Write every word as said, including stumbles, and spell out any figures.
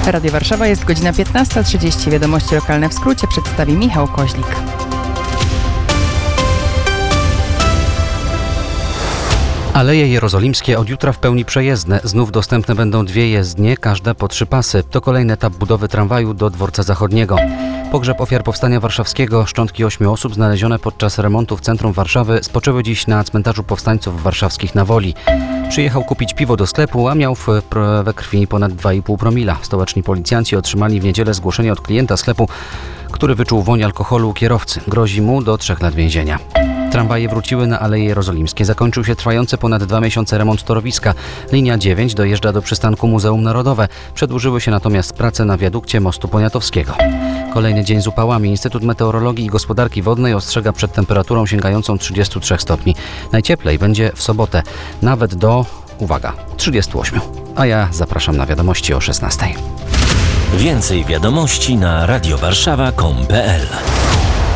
Radio Warszawa, jest godzina piętnasta trzydzieści. Wiadomości lokalne w skrócie przedstawi Michał Koźlik. Aleje Jerozolimskie od jutra w pełni przejezdne. Znów dostępne będą dwie jezdnie, każda po trzy pasy. To kolejny etap budowy tramwaju do dworca zachodniego. Pogrzeb ofiar Powstania Warszawskiego, szczątki ośmiu osób znalezione podczas remontu w centrum Warszawy spoczęły dziś na cmentarzu powstańców warszawskich na Woli. Przyjechał kupić piwo do sklepu, a miał w, we krwi ponad dwa i pół promila. Stołeczni policjanci otrzymali w niedzielę zgłoszenie od klienta sklepu, który wyczuł woń alkoholu u kierowcy. Grozi mu do trzech lat więzienia. Tramwaje wróciły na Aleje Jerozolimskie. Zakończył się trwający ponad dwa miesiące remont torowiska. Linia dziewięć dojeżdża do przystanku Muzeum Narodowe. Przedłużyły się natomiast prace na wiadukcie mostu Poniatowskiego. Kolejny dzień z upałami. Instytut Meteorologii i Gospodarki Wodnej ostrzega przed temperaturą sięgającą trzydziestu trzech stopni. Najcieplej będzie w sobotę, nawet do, uwaga, trzydziestu ośmiu. A ja zapraszam na wiadomości o szesnastej. Więcej wiadomości na radiowarszawa kropka com kropka pe el.